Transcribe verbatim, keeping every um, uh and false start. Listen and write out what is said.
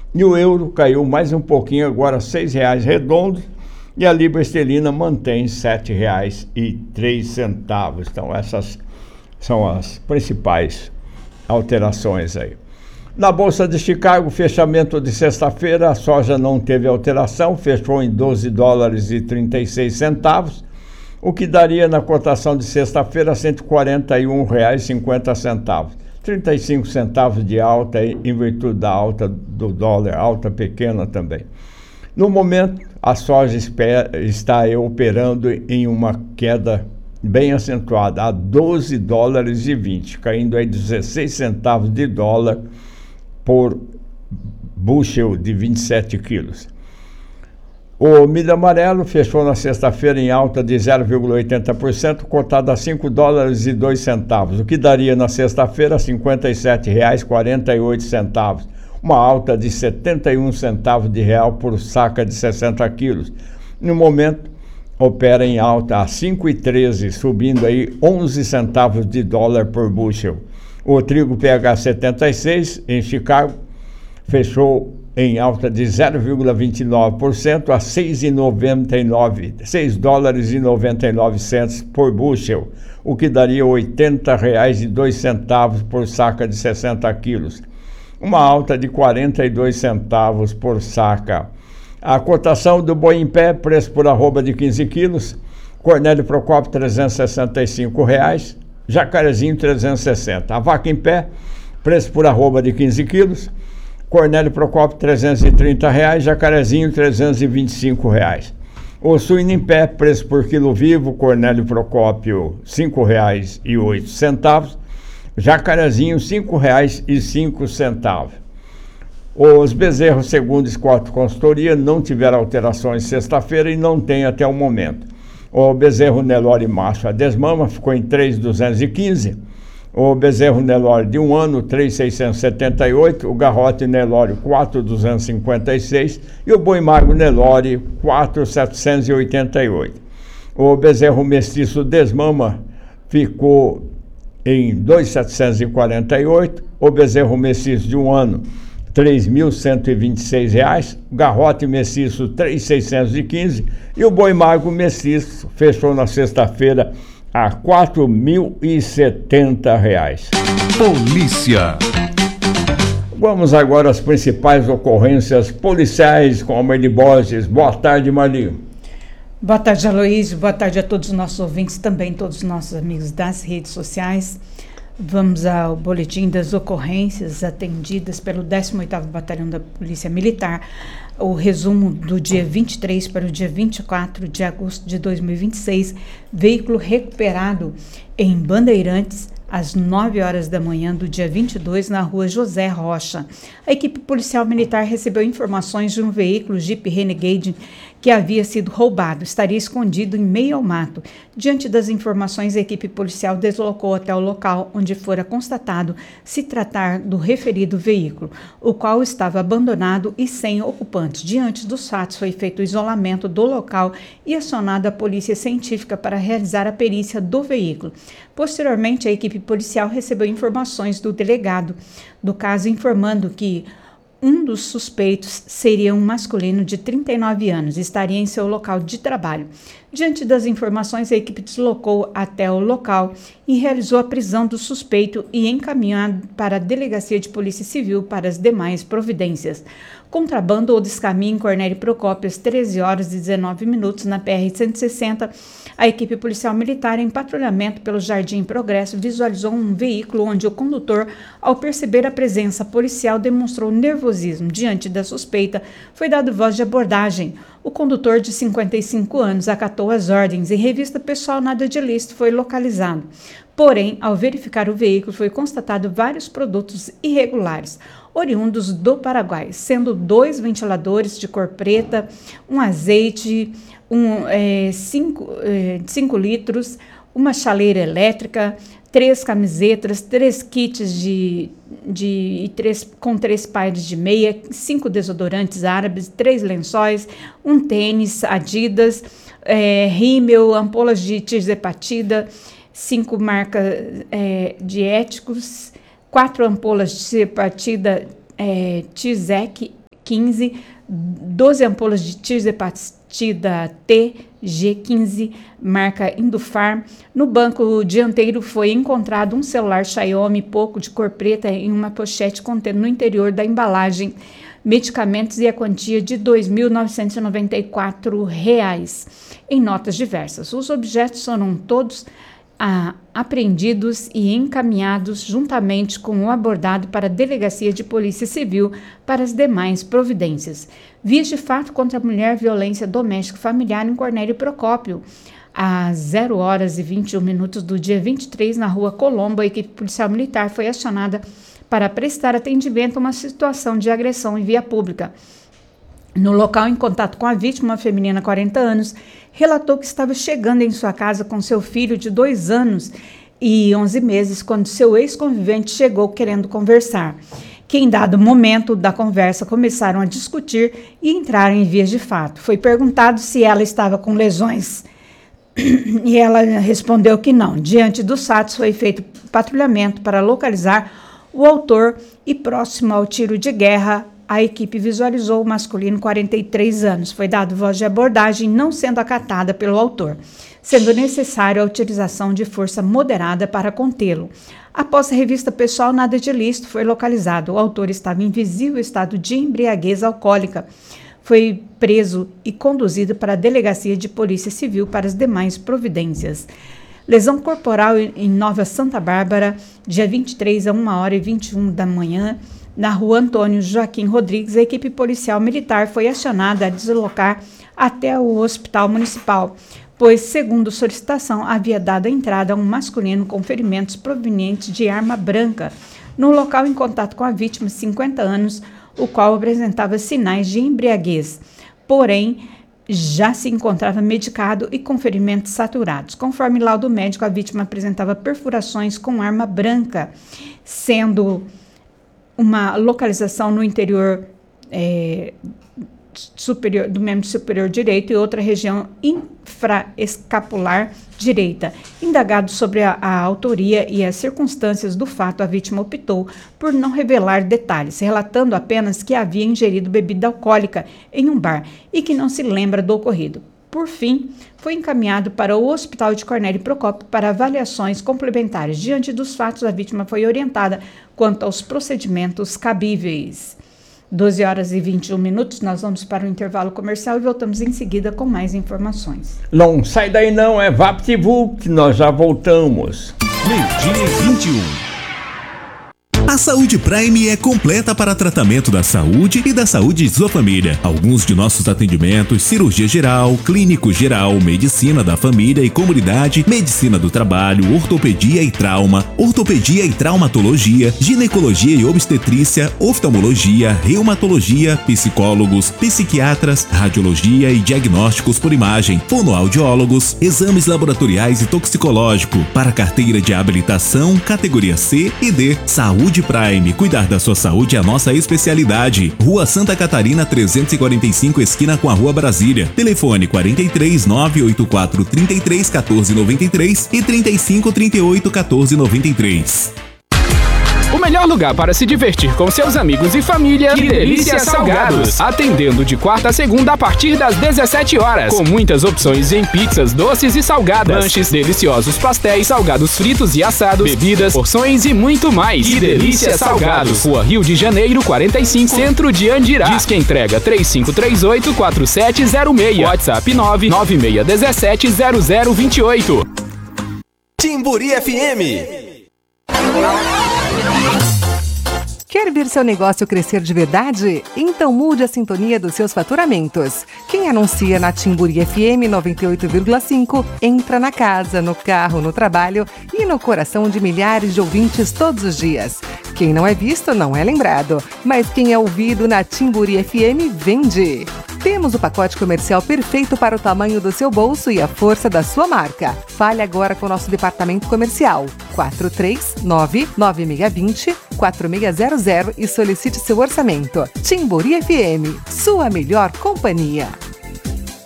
E o euro caiu mais um pouquinho, agora seis reais redondos, e a libra esterlina mantém sete reais e três centavos. Então essas são as principais alterações aí. Na Bolsa de Chicago, fechamento de sexta-feira, a soja não teve alteração, fechou em doze dólares e trinta e seis centavos, o que daria na cotação de sexta-feira cento e quarenta e um reais e cinquenta centavos. trinta e cinco centavos de alta em virtude da alta do dólar, alta pequena também. No momento, a soja espera, está operando em uma queda bem acentuada, a doze dólares e vinte, caindo aí dezesseis centavos de dólar por bushel de vinte e sete quilos. O milho amarelo fechou na sexta-feira em alta de zero vírgula oitenta por cento, cotado a cinco dólares e dois centavos, o que daria na sexta-feira cinquenta e sete reais e quarenta e oito centavos, uma alta de setenta e um centavos de real por saca de sessenta quilos. No momento, opera em alta a cinco e treze, subindo aí onze centavos de dólar por bushel. O trigo P H setenta e seis em Chicago fechou em alta de zero vírgula vinte e nove por cento a seis dólares e noventa e nove centavos por bushel, o que daria oitenta reais e dois centavos por saca de sessenta quilos, uma alta de quarenta e dois centavos por saca. A cotação do boi em pé, preço por arroba de quinze quilos, Cornélio Procópio trezentos e sessenta e cinco reais, Jacarezinho trezentos e sessenta. A vaca em pé, preço por arroba de quinze quilos, Cornélio Procópio trezentos e trinta reais, Jacarezinho trezentos e vinte e cinco reais. O suíno em pé, preço por quilo vivo, Cornélio Procópio cinco reais e oito centavos, Jacarezinho cinco reais e cinco centavos. Os bezerros, segundo Scott Consultoria, não tiveram alterações sexta-feira e não tem até o momento. O bezerro Nelore macho a desmama ficou em três mil duzentos e quinze. O bezerro Nelore de um ano, três mil seiscentos e setenta e oito. O garrote Nelore, quatro mil duzentos e cinquenta e seis. E o boi magro Nelore, quatro mil setecentos e oitenta e oito. O bezerro mestiço desmama ficou em dois mil setecentos e quarenta e oito. O bezerro mestiço de um ano, três mil cento e vinte e seis reais, o garrote mestiço três mil seiscentos e quinze e o boi magro mestiço fechou na sexta-feira a quatro mil e setenta reais. Polícia. Vamos agora às principais ocorrências policiais com a Marli Borges. Boa tarde, Marli. Boa tarde, Aloysio. Boa tarde a todos os nossos ouvintes, também todos os nossos amigos das redes sociais. Vamos ao boletim das ocorrências atendidas pelo décimo oitavo Batalhão da Polícia Militar. O resumo do dia vinte e três para o dia vinte e quatro de agosto de dois mil e vinte e seis. Veículo recuperado em Bandeirantes às nove horas da manhã do dia vinte e dois na rua José Rocha. A equipe policial militar recebeu informações de um veículo Jeep Renegade que havia sido roubado, estaria escondido em meio ao mato. Diante das informações, a equipe policial deslocou até o local onde fora constatado se tratar do referido veículo, o qual estava abandonado e sem ocupante. Diante dos fatos, foi feito o isolamento do local e acionada a polícia científica para realizar a perícia do veículo. Posteriormente, a equipe policial recebeu informações do delegado do caso, informando que um dos suspeitos seria um masculino de trinta e nove anos e estaria em seu local de trabalho. Diante das informações, a equipe deslocou até o local e realizou a prisão do suspeito e encaminhado para a Delegacia de Polícia Civil para as demais providências. Contrabando ou descaminho em Cornélio Procópio, às treze horas e dezenove minutos, na P R cento e sessenta, a equipe policial militar, em patrulhamento pelo Jardim Progresso, visualizou um veículo onde o condutor, ao perceber a presença policial, demonstrou nervosismo. Diante da suspeita, foi dado voz de abordagem. O condutor, de cinquenta e cinco anos, acatou as ordens e, em revista pessoal, nada de ilícito foi localizado. Porém, ao verificar o veículo, foi constatado vários produtos irregulares, oriundos do Paraguai, sendo dois ventiladores de cor preta, um azeite, um, é, cinco, é, cinco litros, uma chaleira elétrica, três camisetas, três kits de, de, e três, com três pares de meia, cinco desodorantes árabes, três lençóis, um tênis Adidas, é, rímel, ampolas de tirzepatida, cinco marcas é, de éticos, quatro ampolas de tirzepatida é, Tizec, quinze, doze ampolas de tirzepatida T G quinze, marca Indufar. No banco dianteiro foi encontrado um celular Xiaomi Poco de cor preta em uma pochete contendo no interior da embalagem medicamentos e a quantia de dois mil novecentos e noventa e quatro reais em notas diversas. Os objetos foram todos ah, apreendidos e encaminhados juntamente com o abordado para a Delegacia de Polícia Civil para as demais providências. Vias de fato contra a mulher, violência doméstica e familiar em Cornélio Procópio. Às zero horas e vinte e um minutos do dia vinte e três, na rua Colombo, a equipe policial militar foi acionada para prestar atendimento a uma situação de agressão em via pública. No local, em contato com a vítima, uma feminina de quarenta anos, relatou que estava chegando em sua casa com seu filho de dois anos e onze meses, quando seu ex-convivente chegou querendo conversar. Que em dado momento da conversa começaram a discutir e entraram em vias de fato. Foi perguntado se ela estava com lesões e ela respondeu que não. Diante dos fatos, foi feito patrulhamento para localizar o autor e, próximo ao tiro de guerra, a equipe visualizou o masculino, quarenta e três anos. Foi dado voz de abordagem, não sendo acatada pelo autor, sendo necessária a utilização de força moderada para contê-lo. Após a revista pessoal, nada de ilícito foi localizado. O autor estava em visível estado de embriaguez alcoólica. Foi preso e conduzido para a Delegacia de Polícia Civil para as demais providências. Lesão corporal em Nova Santa Bárbara, dia vinte e três, a uma hora e vinte e um da manhã, na rua Antônio Joaquim Rodrigues. A equipe policial militar foi acionada a deslocar até o hospital municipal, pois, segundo solicitação, havia dado entrada a um masculino com ferimentos provenientes de arma branca. No local, em contato com a vítima, cinquenta anos, o qual apresentava sinais de embriaguez, porém, já se encontrava medicado e com ferimentos saturados. Conforme laudo médico, a vítima apresentava perfurações com arma branca, sendo uma localização no interior é, superior, do membro superior direito e outra região infraescapular direita. Indagado sobre a, a autoria e as circunstâncias do fato, a vítima optou por não revelar detalhes, relatando apenas que havia ingerido bebida alcoólica em um bar e que não se lembra do ocorrido. Por fim, foi encaminhado para o Hospital de Cornélio Procópio para avaliações complementares. Diante dos fatos, a vítima foi orientada quanto aos procedimentos cabíveis. doze horas e vinte e um minutos, nós vamos para o intervalo comercial e voltamos em seguida com mais informações. Não sai daí não, é VaptVupt, nós já voltamos. Meio-dia e vinte e um. A Saúde Prime é completa para tratamento da saúde e da saúde de sua família. Alguns de nossos atendimentos: cirurgia geral, clínico geral, medicina da família e comunidade, medicina do trabalho, ortopedia e trauma, ortopedia e traumatologia, ginecologia e obstetrícia, oftalmologia, reumatologia, psicólogos, psiquiatras, radiologia e diagnósticos por imagem, fonoaudiólogos, exames laboratoriais e toxicológico. Para carteira de habilitação, categoria C e D. Saúde Prime, cuidar da sua saúde é a nossa especialidade. Rua Santa Catarina trezentos e quarenta e cinco, esquina com a Rua Brasília. Telefone quarenta e três, nove oito quatro, trinta e três, quatorze noventa e três e trinta e cinco, trinta e oito, quatorze noventa e três. O melhor lugar para se divertir com seus amigos e família. Que Delícia Salgados. Atendendo de quarta a segunda a partir das dezessete horas. Com muitas opções em pizzas, doces e salgadas. Lanches, deliciosos pastéis, salgados fritos e assados, bebidas, porções e muito mais. Que Delícia Salgados. Rua Rio de Janeiro, quarenta e cinco, Centro de Andirá. Disque entrega três cinco três oito, quatro sete zero seis. WhatsApp nove nove seis um sete, zero zero dois oito. Timburi F M. Quer ver seu negócio crescer de verdade? Então mude a sintonia dos seus faturamentos. Quem anuncia na Timburi F M noventa e oito vírgula cinco entra na casa, no carro, no trabalho e no coração de milhares de ouvintes todos os dias. Quem não é visto não é lembrado, mas quem é ouvido na Timburi F M vende. Temos o pacote comercial perfeito para o tamanho do seu bolso e a força da sua marca. Fale agora com o nosso departamento comercial quatro três nove, nove seis dois zero, quatro seis zero zero e solicite seu orçamento. Timburi F M, sua melhor companhia.